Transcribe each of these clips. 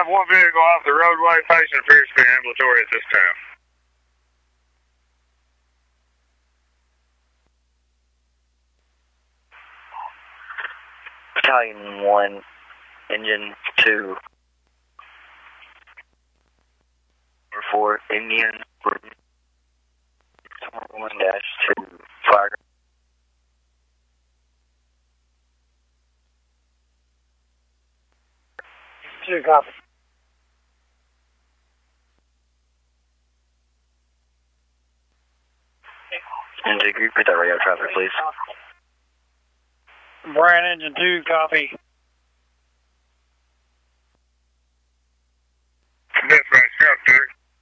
have one vehicle off the roadway. Patient appears to be ambulatory at this time. Battalion 1, Engine 2, 4, Indian 1-2, fire. 2, copy. Engine group, put that radio traffic, please. Brian, Engine 2, copy. Dispatch, scout 2.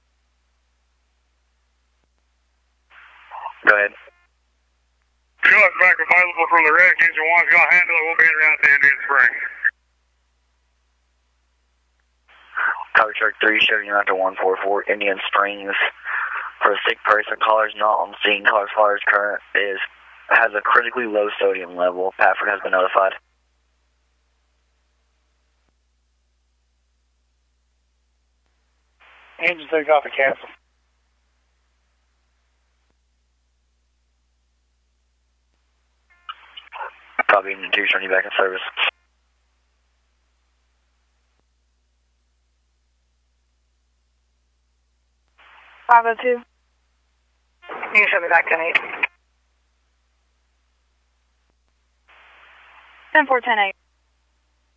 Go ahead. Pilot's back available from the wreck. Engine 1's going to handle it. We'll be in around to Indian Springs. Copy truck 3, shutting around to 144, Indian Springs. For a sick person, callers not on scene. Caller's fire's current has a critically low sodium level. Pafford has been notified. Engine 2, copy, cancel. Copy, Engine 2, turning back in service. Bravo 2. You can show me back 10-8. 10-4, 10-8.